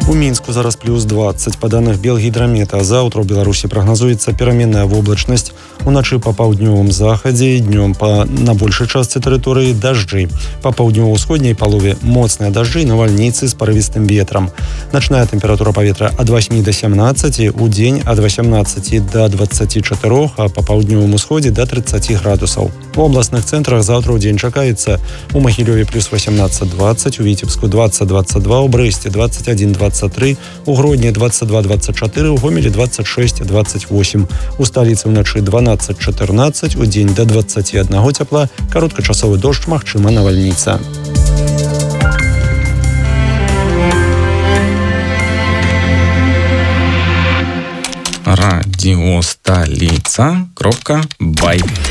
У Мінску зараз плюс 20. Па даных Белгідрамета, заўтра ў Беларусі прагназуецца пераменная воблачнасць. Уначы па паўднёвым захадзе, днём на большай частцы тэрыторыі дажджы. Па паўднёва-ўсходняй палове моцныя дажджы і навальніцы з парывістым ветрам. Начная тэмпература паветра ад 8 до 17, у дзень ад 18 до 24, а па паўднёвым усходзе до 30 градусаў. У абласных цэнтрах заўтра ў дзень чакаецца у Магілёве плюс 18-20, у Віцебску 20-22, у Брэсце 21-23, у Гродні 22-24, у Гомелі 26-28. У сталіцы ўначы 12-14, у дзень до 21 цяпла, кароткачасовы дождж, магчыма навальніца. Радиостолица.бай